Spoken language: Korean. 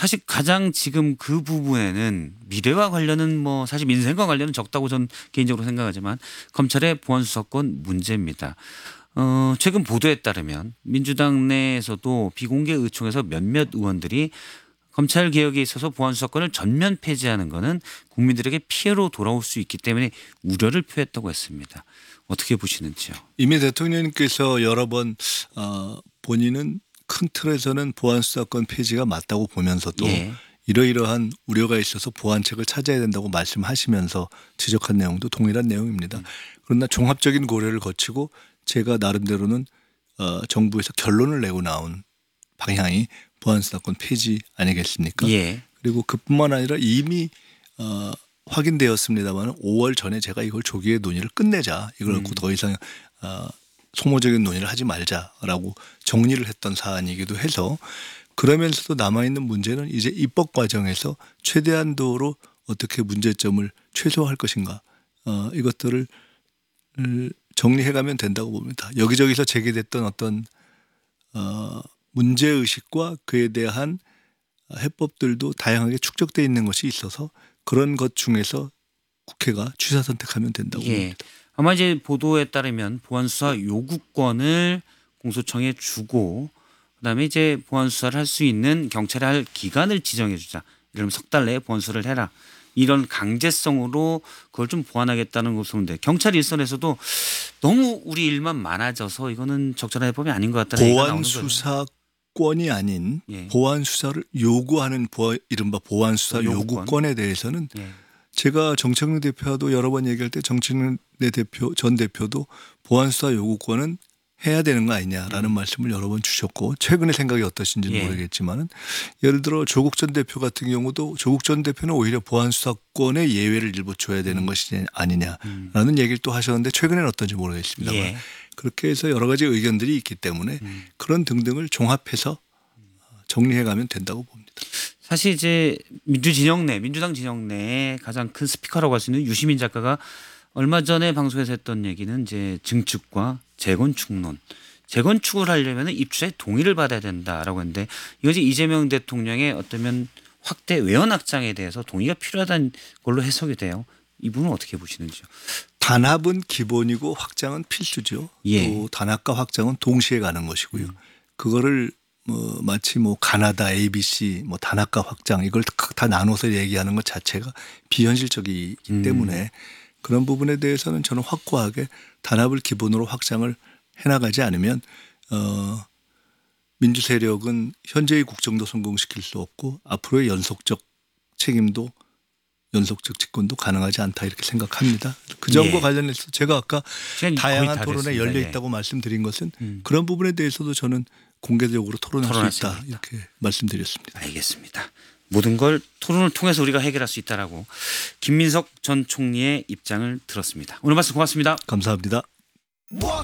사실 가장 지금 그 부분에는 미래와 관련은 뭐 사실 민생과 관련은 적다고 저는 개인적으로 생각하지만 검찰의 보안 수사권 문제입니다. 최근 보도에 따르면 민주당 내에서도 비공개 의총에서 몇몇 의원들이 검찰 개혁에 있어서 보안 수사권을 전면 폐지하는 것은 국민들에게 피해로 돌아올 수 있기 때문에 우려를 표했다고 했습니다. 어떻게 보시는지요? 이미 대통령님께서 여러 번 본인은 큰 틀에서는 보안 수사권 폐지가 맞다고 보면서도 예. 이러이러한 우려가 있어서 보완책을 찾아야 된다고 말씀하시면서 지적한 내용도 동일한 내용입니다. 그러나 종합적인 고려를 거치고 제가 나름대로는 정부에서 결론을 내고 나온 방향이 보안 수사권 폐지 아니겠습니까? 예. 그리고 그뿐만 아니라 이미 확인되었습니다만 5월 전에 제가 이걸 조기에 논의를 끝내자. 이걸 갖고 더 이상 소모적인 논의를 하지 말자라고 정리를 했던 사안이기도 해서 그러면서도 남아있는 문제는 이제 입법 과정에서 최대한도로 어떻게 문제점을 최소화할 것인가 이것들을 정리해가면 된다고 봅니다. 여기저기서 제기됐던 어떤 문제의식과 그에 대한 해법들도 다양하게 축적되어 있는 것이 있어서 그런 것 중에서 국회가 취사 선택하면 된다고 봅니다. 아마 이제 보도에 따르면 보안 수사 요구권을 공소청에 주고 그다음에 이제 보안 수사를 할 수 있는 경찰이 할 기간을 지정해 주자. 예를 들면 석 달 내에 보안 수사를 해라. 이런 강제성으로 그걸 좀 보완하겠다는 것으로 보는데 경찰 일선에서도 너무 우리 일만 많아져서 이거는 적절한 해법이 아닌 것 같다는 얘기가 나오는 거예요. 보안 수사권이 아닌 예. 보안 수사를 요구하는 이른바 보안 수사 요구권에 대해서는 제가 정청래 대표와도 여러 번 얘기할 때 정청래 전 대표도 보안 수사 요구권은 해야 되는 거 아니냐라는 말씀을 여러 번 주셨고 최근의 생각이 어떠신지는 모르겠지만은 예를 들어 조국 전 대표 같은 경우도 조국 전 대표는 오히려 보안 수사권에 예외를 일부 줘야 되는 것이 아니냐라는 얘기를 또 하셨는데 최근에는 어떤지 모르겠습니다만 그렇게 해서 여러 가지 의견들이 있기 때문에 그런 등등을 종합해서 정리해가면 된다고 봅니다. 사실 이제 민주당 진영 내에 가장 큰 스피커라고 할 수 있는 유시민 작가가 얼마 전에 방송에서 했던 얘기는 이제 증축과 재건축론. 재건축을 하려면 입주자의 동의를 받아야 된다라고 했는데 이것이 이재명 대통령의 어쩌면 확대 외연 확장에 대해서 동의가 필요하다는 걸로 해석이 돼요. 이 부분은 어떻게 보시는지요? 단합은 기본이고 확장은 필수죠. 또 단합과 확장은 동시에 가는 것이고요. 그거를 마치 가나다 ABC 단합과 확장 이걸 다 나눠서 얘기하는 것 자체가 비현실적이기 때문에 그런 부분에 대해서는 저는 확고하게 단합을 기본으로 확장을 해나가지 않으면 민주 세력은 현재의 국정도 성공시킬 수 없고 앞으로의 연속적 책임도 연속적 집권도 가능하지 않다 이렇게 생각합니다. 그 점과 관련해서 제가 아까 다양한 토론에 열려 있다고 말씀드린 것은 그런 부분에 대해서도 저는 공개적으로 토론할 수 있다 이렇게 말씀드렸습니다. 알겠습니다. 모든 걸 토론을 통해서 우리가 해결할 수 있다라고 김민석 전 총리의 입장을 들었습니다. 오늘 말씀 고맙습니다. 감사합니다.